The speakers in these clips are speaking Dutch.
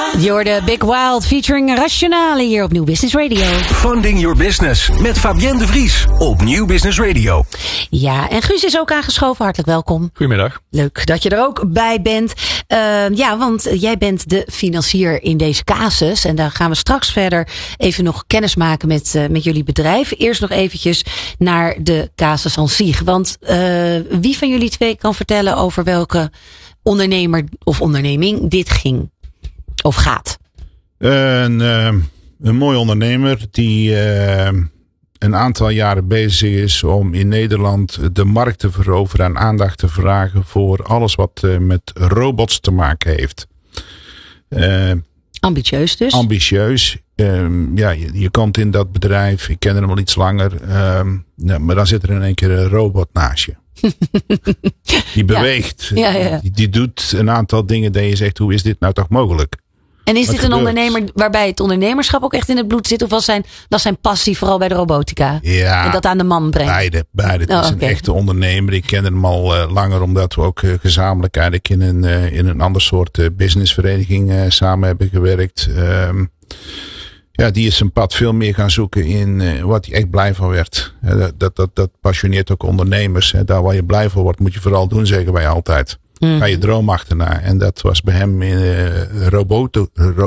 Je hoorde Big Wild featuring Rationale hier op Nieuw Business Radio. Funding Your Business met Fabienne de Vries op Nieuw Business Radio. Ja, en Guus is ook aangeschoven. Hartelijk welkom. Goedemiddag. Leuk dat je er ook bij bent. Want jij bent de financier in deze casus. En daar gaan we straks verder even nog kennis maken met jullie bedrijf. Eerst nog eventjes naar de casus aan zich. Want wie van jullie twee kan vertellen over welke ondernemer of onderneming dit ging? Of gaat? Een mooi ondernemer die een aantal jaren bezig is om in Nederland de markt te veroveren en aandacht te vragen voor alles wat met robots te maken heeft. Ambitieus dus? Ambitieus. Je komt in dat bedrijf, ik ken hem al iets langer, maar dan zit er in één keer een robot naast je. Die beweegt. Ja. Die doet een aantal dingen dat je zegt, hoe is dit nou toch mogelijk? En is dit een ondernemer waarbij het ondernemerschap ook echt in het bloed zit? Of was zijn passie vooral bij de robotica? Ja, en dat aan de man brengt? Beide. Het is een echte ondernemer. Ik ken hem al langer omdat we ook gezamenlijk eigenlijk in een ander soort businessvereniging samen hebben gewerkt. Die is zijn pad veel meer gaan zoeken in wat hij echt blij van werd. Dat passioneert ook ondernemers. Daar waar je blij van wordt moet je vooral doen, zeggen wij altijd. Ga je droom achterna. En dat was bij hem robots.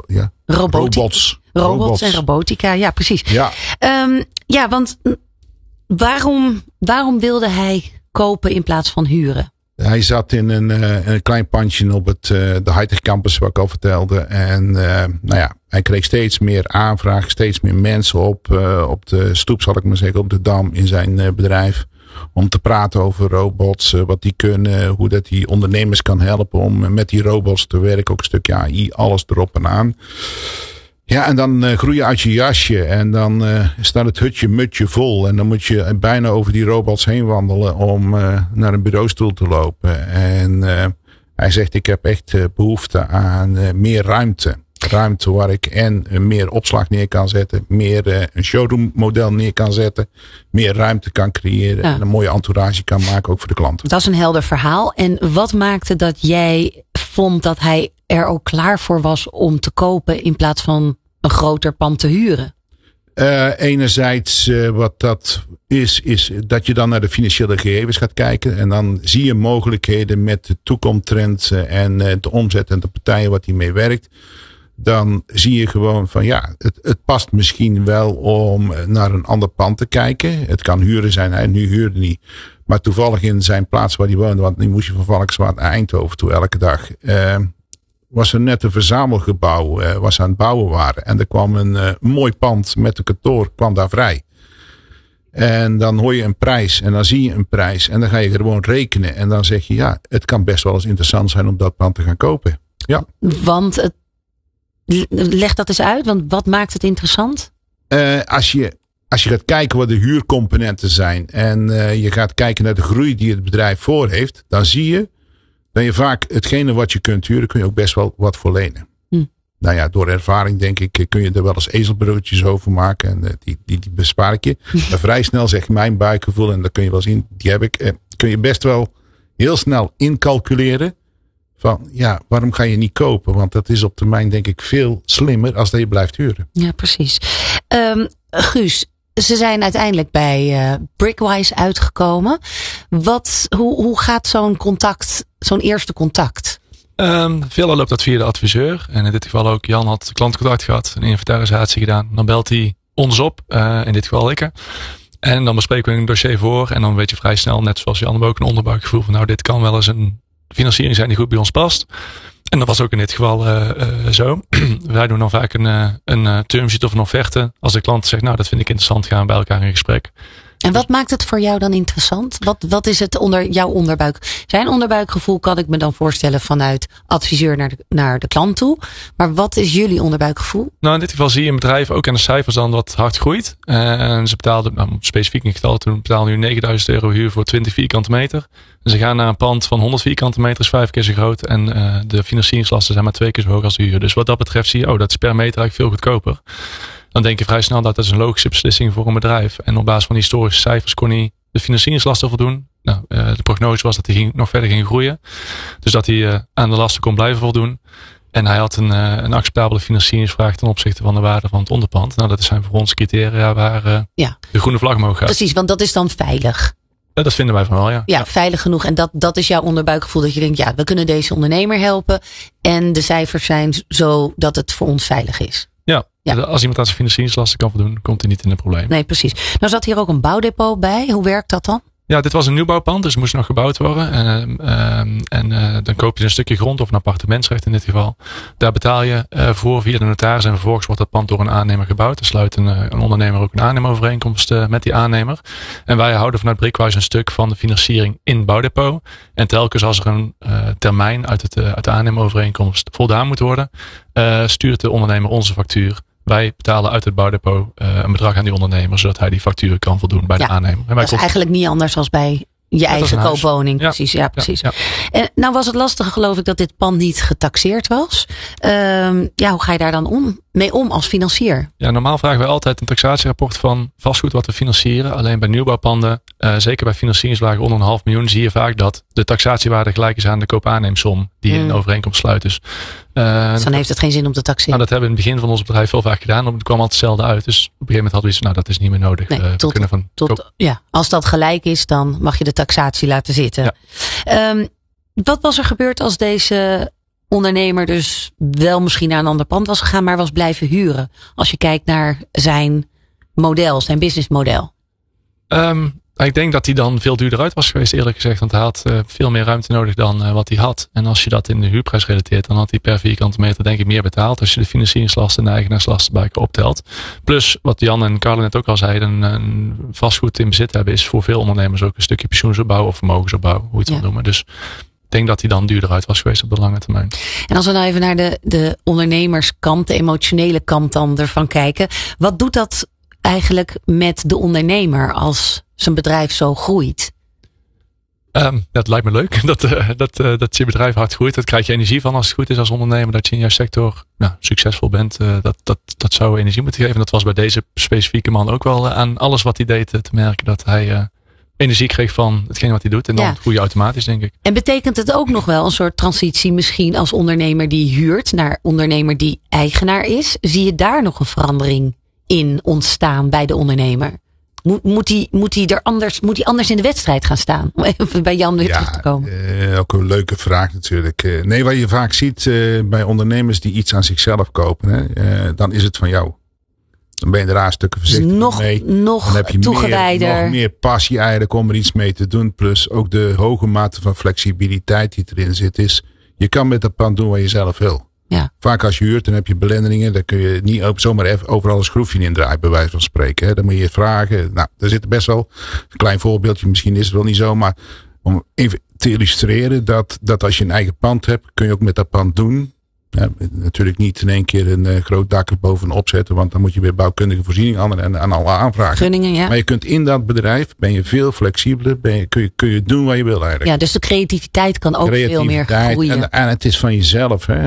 Robots en robotica, ja precies. Ja, Want waarom wilde hij kopen in plaats van huren? Hij zat in een klein pandje op de high-tech campus, wat ik al vertelde. En hij kreeg steeds meer aanvragen, steeds meer mensen op de stoep, zal ik maar zeggen, op de Dam in zijn bedrijf. Om te praten over robots, wat die kunnen, hoe dat die ondernemers kan helpen om met die robots te werken. Ook een stukje AI, alles erop en aan. Ja, en dan groei je uit je jasje en dan staat het hutje-mutje vol. En dan moet je bijna over die robots heen wandelen om naar een bureaustoel te lopen. En hij zegt, ik heb echt behoefte aan meer ruimte. Ruimte waar ik en meer opslag neer kan zetten. Meer een showroom model neer kan zetten. Meer ruimte kan creëren. En een mooie entourage kan maken ook voor de klant. Dat is een helder verhaal. En wat maakte dat jij vond dat hij er ook klaar voor was om te kopen in plaats van een groter pand te huren? Enerzijds wat dat is dat je dan naar de financiële gegevens gaat kijken. En dan zie je mogelijkheden met de toekomsttrends en de omzet en de partijen wat die mee werkt. Dan zie je gewoon van het past misschien wel om naar een ander pand te kijken. Het kan huren zijn, nu huurde niet. Maar toevallig in zijn plaats waar hij woonde, want nu moest je van Valkenswaard naar Eindhoven toe elke dag. Was er net een verzamelgebouw, was aan het bouwen waren. En er kwam een mooi pand met een kantoor, kwam daar vrij. En dan hoor je een prijs en dan zie je een prijs. En dan ga je gewoon rekenen. En dan zeg je het kan best wel eens interessant zijn om dat pand te gaan kopen. Ja. Want leg dat eens uit, want wat maakt het interessant? Als je gaat kijken wat de huurcomponenten zijn en je gaat kijken naar de groei die het bedrijf voor heeft, dan zie je dat je vaak hetgene wat je kunt huren, kun je ook best wel wat voor lenen. Nou ja, door ervaring denk ik kun je er wel eens ezelbruggetjes over maken en die bespaar ik je. Maar vrij snel zegt mijn buikgevoel, en dat kun je wel zien, die heb ik, kun je best wel heel snel incalculeren. Van waarom ga je niet kopen? Want dat is op termijn denk ik veel slimmer als dat je blijft huren. Ja, precies. Guus, ze zijn uiteindelijk bij Brickwise uitgekomen. Hoe gaat zo'n eerste contact? Veelal loopt dat via de adviseur. En in dit geval ook Jan had klantcontact gehad, een inventarisatie gedaan. Dan belt hij ons op, in dit geval ik. En dan bespreken we een dossier voor. En dan weet je vrij snel, net zoals Jan, ook een onderbuikgevoel van dit kan wel eens een financiering zijn die goed bij ons past. En dat was ook in dit geval zo. Wij doen dan vaak een termsheet of een offerte. Als de klant zegt, dat vind ik interessant, gaan we bij elkaar in gesprek. En wat maakt het voor jou dan interessant? Wat is het onder jouw onderbuik? Zijn onderbuikgevoel kan ik me dan voorstellen vanuit adviseur naar de klant toe. Maar wat is jullie onderbuikgevoel? Nou, in dit geval zie je een bedrijf ook aan de cijfers dan wat hard groeit. En ze betaalden, specifiek in getal, toen betaalden nu €9.000 huur voor 20 vierkante meter. En ze gaan naar een pand van 100 vierkante meter, is 5 keer zo groot. En de financieringslasten zijn maar 2 keer zo hoog als de huur. Dus wat dat betreft zie je, dat is per meter eigenlijk veel goedkoper. Dan denk je vrij snel dat is een logische beslissing voor een bedrijf. En op basis van die historische cijfers kon hij de financieringslasten voldoen. De prognose was dat hij nog verder ging groeien. Dus dat hij aan de lasten kon blijven voldoen. En hij had een acceptabele financieringsvraag ten opzichte van de waarde van het onderpand. Nou, dat zijn voor ons criteria waar de groene vlag mogen gaan. Precies, want dat is dan veilig. Dat vinden wij van wel, ja. Ja, veilig genoeg. En dat is jouw onderbuikgevoel dat je denkt, ja, we kunnen deze ondernemer helpen. En de cijfers zijn zo dat het voor ons veilig is. Ja. Als iemand aan zijn financieringslasten kan voldoen, komt hij niet in een probleem. Nee, precies. Nou zat hier ook een bouwdepot bij. Hoe werkt dat dan? Ja, dit was een nieuwbouwpand, dus het moest nog gebouwd worden. Dan koop je een stukje grond of een appartementsrecht in dit geval. Daar betaal je voor via de notaris en vervolgens wordt dat pand door een aannemer gebouwd. Er sluit een ondernemer ook een aannemerovereenkomst met die aannemer. En wij houden vanuit Brickhouse een stuk van de financiering in het bouwdepot. En telkens als er een termijn uit de aannemerovereenkomst voldaan moet worden, stuurt de ondernemer onze factuur. Wij betalen uit het bouwdepot een bedrag aan die ondernemer, zodat hij die factuur kan voldoen bij de aannemer. En dat is eigenlijk niet anders dan bij je eigen koopwoning. Ja. Precies, ja, precies. Ja. En nou was het lastige, geloof ik, dat dit pand niet getaxeerd was. Hoe ga je daar dan mee om als financier? Ja, normaal vragen wij altijd een taxatierapport van vastgoed wat we financieren. Alleen bij nieuwbouwpanden, zeker bij financieringslagen onder 500.000, zie je vaak dat de taxatiewaarde gelijk is aan de koopaanneemsom die in een overeenkomst sluit. Dus dan heeft het geen zin om te taxeren. Nou, dat hebben we in het begin van ons bedrijf heel vaak gedaan. Het kwam altijd hetzelfde uit. Dus op een gegeven moment hadden we iets, dat is niet meer nodig. Nee, als dat gelijk is, dan mag je de taxatie laten zitten. Ja. Wat was er gebeurd als deze ondernemer dus wel misschien naar een ander pand was gegaan, maar was blijven huren? Als je kijkt naar zijn model, zijn businessmodel. Ik denk dat hij dan veel duurder uit was geweest, eerlijk gezegd. Want hij had veel meer ruimte nodig dan wat hij had. En als je dat in de huurprijs relateert, dan had hij per vierkante meter denk ik meer betaald. Als je de financieringslasten en de eigenaarslasten bij elkaar optelt. Plus, wat Jan en Carla net ook al zeiden, een vastgoed in bezit hebben is voor veel ondernemers ook een stukje pensioensopbouw of vermogensopbouw, hoe je het wil noemen. Dus ik denk dat hij dan duurder uit was geweest op de lange termijn. En als we nou even naar de ondernemerskant, de emotionele kant dan ervan kijken. Wat doet dat eigenlijk met de ondernemer als zijn bedrijf zo groeit? Dat lijkt me leuk. Dat je bedrijf hard groeit. Dat krijg je energie van als het goed is als ondernemer. Dat je in jouw sector succesvol bent. Dat zou energie moeten geven. Dat was bij deze specifieke man ook wel aan alles wat hij deed te merken. Dat hij energie kreeg van hetgeen wat hij doet. En dan groei je automatisch, denk ik. En betekent het ook nog wel een soort transitie misschien als ondernemer die huurt naar ondernemer die eigenaar is? Zie je daar nog een verandering in ontstaan bij de ondernemer? Moet hij anders in de wedstrijd gaan staan? Om even bij Jan weer terug te komen. Ook een leuke vraag natuurlijk. Nee, wat je vaak ziet bij ondernemers die iets aan zichzelf kopen, dan is het van jou. Dan ben je er een stukken voorzichtig mee. Nog dan heb je toegewijder. Nog meer passie eigenlijk om er iets mee te doen. Plus ook de hoge mate van flexibiliteit die erin zit is. Je kan met dat pand doen wat je zelf wil. Ja. Vaak als je huurt, dan heb je belendingen. Dan kun je niet zomaar even overal een schroefje in draaien, bij wijze van spreken. Hè. Dan moet je vragen. Nou, daar zit best wel een klein voorbeeldje. Misschien is het wel niet zo. Maar om even te illustreren dat als je een eigen pand hebt, kun je ook met dat pand doen. Ja, natuurlijk niet in één keer een groot dak erbovenop zetten. Want dan moet je weer bouwkundige voorziening aan alle aanvragen. Gunningen, ja. Maar je kunt in dat bedrijf, ben je veel flexibeler. Kun je doen wat je wil eigenlijk. Ja, dus de creativiteit kan ook veel meer groeien. En het is van jezelf. Hè?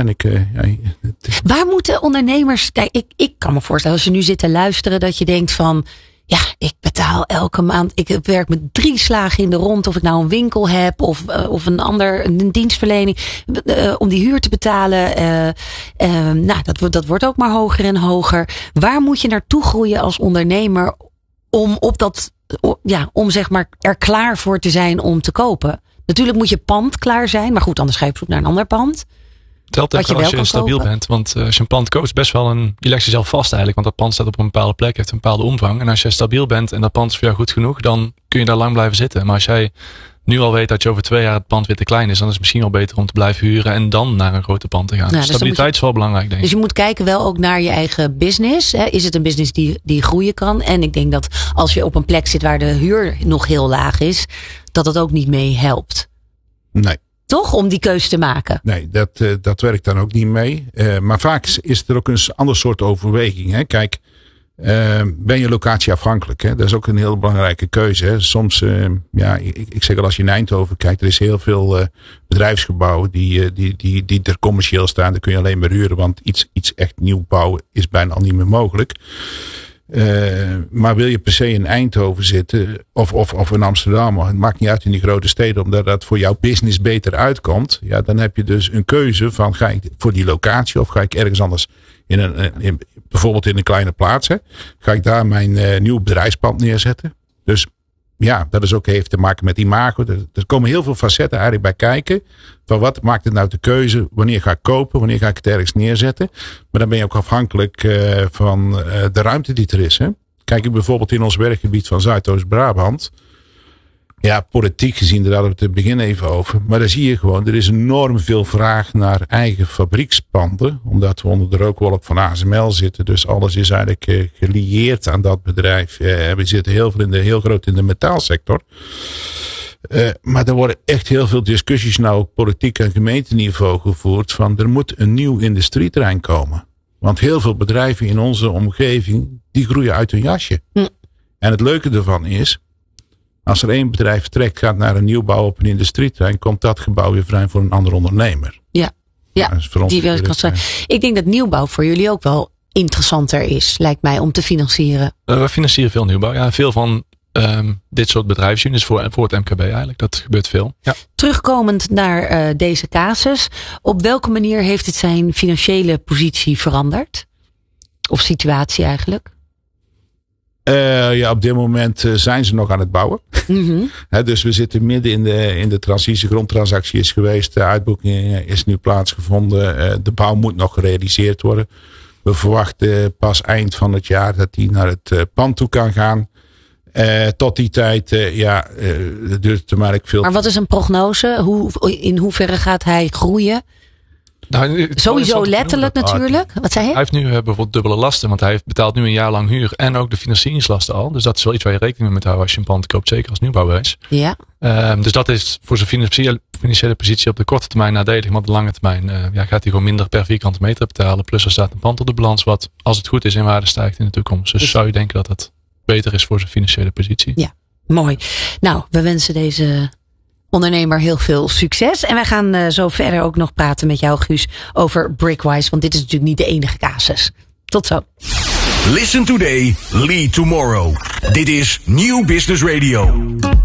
Waar moeten ondernemers... Kijk, ik kan me voorstellen als je nu zit te luisteren dat je denkt van... Ja, ik betaal elke maand. Ik werk met 3 slagen in de rond. Of ik nou een winkel heb of een dienstverlening. Om die huur te betalen. Dat wordt ook maar hoger en hoger. Waar moet je naartoe groeien als ondernemer om zeg maar er klaar voor te zijn om te kopen? Natuurlijk moet je pand klaar zijn. Maar goed, anders ga je op zoek naar een ander pand. Telt even als je stabiel bent. Want als je een pand koopt, is best wel je legt jezelf vast eigenlijk. Want dat pand staat op een bepaalde plek, heeft een bepaalde omvang. En als je stabiel bent en dat pand is voor jou goed genoeg, dan kun je daar lang blijven zitten. Maar als jij nu al weet dat je over 2 jaar het pand weer te klein is, dan is het misschien wel beter om te blijven huren en dan naar een groter pand te gaan. Dus stabiliteit is wel belangrijk, denk ik. Dus je moet kijken wel ook naar je eigen business. Hè? Is het een business die groeien kan? En ik denk dat als je op een plek zit waar de huur nog heel laag is, dat het ook niet mee helpt. Nee. Toch? Om die keuze te maken. Nee, dat werkt dan ook niet mee. Maar vaak is er ook een ander soort overweging. Hè? Kijk, ben je locatieafhankelijk? Hè? Dat is ook een heel belangrijke keuze. Hè? Soms, ik zeg al, als je in Eindhoven kijkt, er is heel veel bedrijfsgebouwen die er commercieel staan. Daar kun je alleen maar huren, want iets echt nieuw bouwen is bijna al niet meer mogelijk. Maar wil je per se in Eindhoven zitten of in Amsterdam, het maakt niet uit in die grote steden, omdat dat voor jouw business beter uitkomt. Ja, dan heb je dus een keuze van ga ik voor die locatie of ga ik ergens anders bijvoorbeeld in een kleine plaats. Ga ik daar mijn nieuw bedrijfspand neerzetten. Dus ja, dat is ook heeft te maken met imago. Er komen heel veel facetten eigenlijk bij kijken. Van wat maakt het nou de keuze? Wanneer ga ik kopen? Wanneer ga ik het ergens neerzetten? Maar dan ben je ook afhankelijk van de ruimte die er is. Hè? Kijk bijvoorbeeld in ons werkgebied van Zuidoost-Brabant. Ja, politiek gezien, daar hadden we het in het begin even over. Maar daar zie je gewoon, er is enorm veel vraag naar eigen fabriekspanden. Omdat we onder de rookwolk van ASML zitten. Dus alles is eigenlijk gelieerd aan dat bedrijf. We zitten heel groot in de metaalsector. Maar er worden echt heel veel discussies nou op politiek en gemeenteniveau gevoerd. Van er moet een nieuw industrieterrein komen. Want heel veel bedrijven in onze omgeving, die groeien uit hun jasje. En het leuke ervan is, als er één bedrijf vertrekt, gaat naar een nieuwbouw op een industrieterrein, komt dat gebouw weer vrij voor een ander ondernemer. Ja, die wil ik al zeggen. Ik denk dat nieuwbouw voor jullie ook wel interessanter is, lijkt mij, om te financieren. We financieren veel nieuwbouw. Ja, veel van dit soort bedrijfsunits voor het MKB eigenlijk. Dat gebeurt veel. Ja. Terugkomend naar deze casus. Op welke manier heeft het zijn financiële positie veranderd? Of situatie eigenlijk? Op dit moment zijn ze nog aan het bouwen. Mm-hmm. Dus we zitten midden in de transitie. Grondtransactie is geweest. De uitboeking is nu plaatsgevonden. De bouw moet nog gerealiseerd worden. We verwachten pas eind van het jaar dat die naar het pand toe kan gaan. Tot die tijd, duurt het maar veel. Maar wat is een prognose? In hoeverre gaat hij groeien? Nou, sowieso letterlijk natuurlijk. Wat zei je? Hij heeft nu bijvoorbeeld dubbele lasten. Want hij betaalt nu een jaar lang huur. En ook de financieringslasten al. Dus dat is wel iets waar je rekening mee moet houden als je een pand koopt. Zeker als nieuwbouwwijs. Ja. Dus dat is voor zijn financiële positie op de korte termijn nadelig. Maar op de lange termijn gaat hij gewoon minder per vierkante meter betalen. Plus er staat een pand op de balans. Wat als het goed is in waarde stijgt in de toekomst. Dus zou je denken dat het beter is voor zijn financiële positie. Ja, mooi. Nou, we wensen deze ondernemer heel veel succes. En wij gaan zo verder ook nog praten met jou, Guus, over Brickwise. Want dit is natuurlijk niet de enige casus. Tot zo. Listen today, lead tomorrow. Dit is Nieuw Business Radio.